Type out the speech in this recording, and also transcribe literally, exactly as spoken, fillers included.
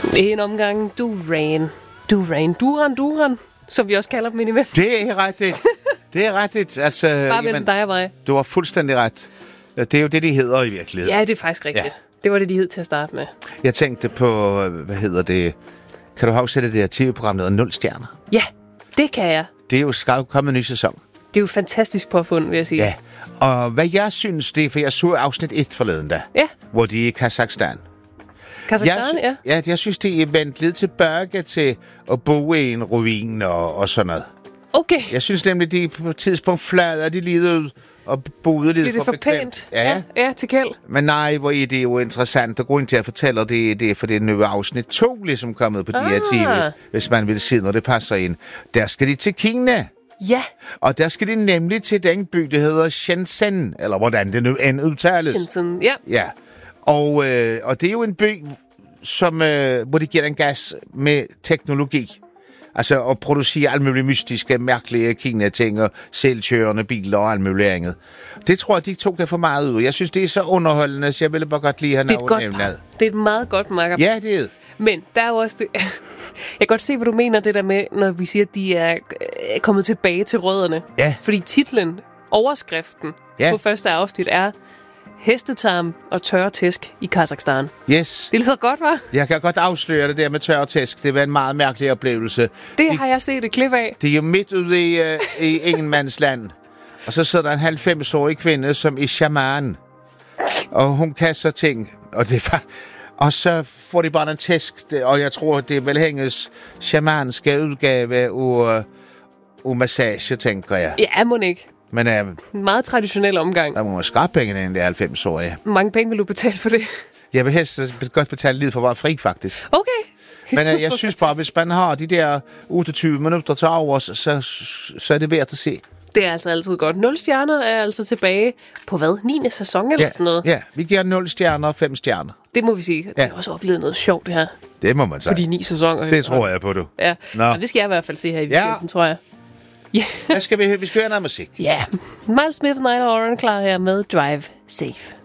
En omgang Duran. Duran. Duran, Duran, som vi også kalder dem indimellem. Det er rigtigt. Det er rigtigt. Altså, Bare mellem dig og mig. Du har fuldstændig ret. Det er jo det, de hedder i virkeligheden. Ja, det er faktisk rigtigt. Ja. Det var det, de hed til at starte med. Jeg tænkte på, hvad hedder det... Kan du huske det der tv-program, der hedder Nul Stjerner? Ja, det kan jeg. Det er jo kommet en ny sæson. Det er jo fantastisk påfund, vil jeg sige. Ja, og hvad jeg synes, det er, for jeg så afsnit et forleden da, ja. hvor de er i Kazakhstan. Kazakhstan, jeg, ja. Ja, jeg synes, det er vendt lidt tilbage til at bo i en ruin og, og sådan noget. Okay. Jeg synes nemlig, de på et tidspunkt flader de lidt ud og boede lidt for, for bekvemt. pænt. Ja. ja, ja, til kæld. Men nej, hvor er det jo interessant. Og grunden til at fortælle det, det er, for det er nu afsnit to, ligesom kommet på de ah. her tv, hvis man vil se, når det passer ind. Der skal de til Kina. Ja. Og der skal de nemlig til den by, der hedder Shenzhen, eller hvordan det nu end udtales. Shenzhen, ja. Ja. Og, øh, og det er jo en by, som, øh, hvor de giver den gas med teknologi. Altså at producere alle mulige mystiske, mærkelige Kina-ting og selvkørende biler og alt muligt andet. Det tror jeg, de to kan få meget ud. Jeg synes, det er så underholdende, så jeg ville bare godt lide at have navnet. Det er et meget godt markup. Ja, det er det. Men der er jo også det... Jeg kan godt se, hvad du mener, det der med, når vi siger, at de er kommet tilbage til rødderne. Ja. Fordi titlen, overskriften ja. på første afsnit er hestetarm og tørre tæsk i Kazakhstan. Yes. Det lyder godt, hva'? Jeg kan godt afsløre det der med tørre tæsk. Det var en meget mærkelig oplevelse. Det de, har jeg set et klip af. Det er jo midt ude i, uh, i ingenmandsland. Og så sidder der en halvfems-årig kvinde, som er shaman. Og hun kaster ting. Og det var... Og så får de bare en tæsk, og jeg tror, det er vel hænges shamanske udgave af, af massage, tænker jeg. Ja, må ikke. Men uh, en meget traditionel omgang. Der må man skrabe penge ind, det er halvfems-årige. Hvor mange penge vil du betale for det? Jeg vil helst godt betale lidt for at være fri, faktisk. Okay. Men uh, jeg synes bare, hvis man har de der otteogtyve minutter til over, så, så er det værd at se. Det er altså altid godt. Nul stjerner er altså tilbage på hvad? niende sæson eller ja, sådan noget? Ja, vi giver nul stjerner og fem stjerner. Det må vi sige. Ja. Det har også oplevet noget sjovt, det her. Det må man sige. På de ni sæsoner. Det tror jeg på, du. Ja, Nå. det skal jeg i hvert fald se her i weekenden, ja. tror jeg. Yeah. Hvad skal vi høre? Vi skal høre noget musik. Ja, yeah. Miles Smith og Niall Horan klar her med Drive Safe.